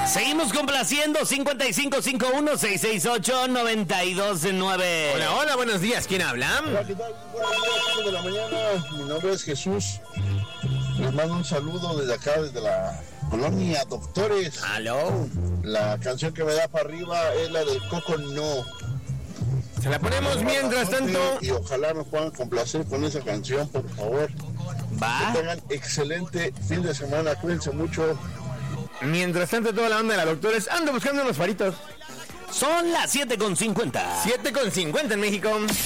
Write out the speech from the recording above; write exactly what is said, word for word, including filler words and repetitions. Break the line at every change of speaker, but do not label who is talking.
Seguimos complaciendo. Cincuenta y cinco cincuenta y uno, seiscientos sesenta y ocho, noventa y dos nueve.
Hola, hola, buenos días. ¿Quién habla?
Hola, ¿qué tal? Buenos días, cinco de la mañana. Mi nombre es Jesús. Les mando un saludo desde acá, desde la colonia Doctores.
Hello.
La canción que me da para arriba es la del Coco No.
Se la ponemos mientras tanto.
Y ojalá nos puedan complacer con esa canción, por favor.
Va.
Que tengan excelente fin de semana. Cuídense mucho.
Mientras tanto, toda la banda de la Doctores anda buscando unos faritos.
Son las siete con cincuenta.
siete con cincuenta en México.